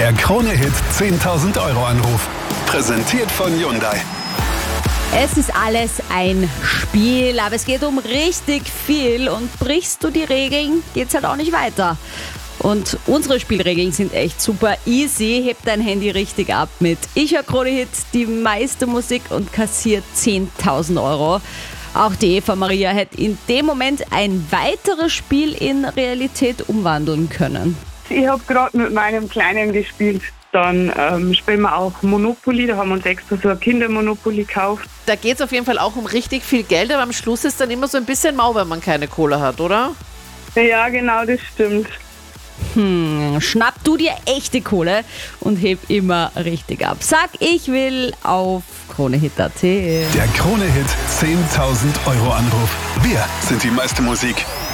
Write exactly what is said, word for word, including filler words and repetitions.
Der Krone-Hit zehntausend Euro Anruf. Präsentiert von Hyundai. Es ist alles ein Spiel, aber es geht um richtig viel und brichst du die Regeln, geht's halt auch nicht weiter. Und unsere Spielregeln sind echt super easy. Heb dein Handy richtig ab mit Ich höre Krone-Hit, die meiste Musik und kassiert zehntausend Euro. Auch die Eva Maria hätte in dem Moment ein weiteres Spiel in Realität umwandeln können. Ich habe gerade mit meinem Kleinen gespielt. Dann ähm, spielen wir auch Monopoly, da haben wir uns extra so ein Kindermonopoly gekauft. Da geht es auf jeden Fall auch um richtig viel Geld, aber am Schluss ist dann immer so ein bisschen mau, wenn man keine Kohle hat, oder? Ja, genau, das stimmt. Hm, schnapp du dir echte Kohle und heb immer richtig ab. Sag, ich will auf Krone-Hit punkt at. Der Krone-Hit zehntausend Euro Anruf. Wir sind die meiste Musik.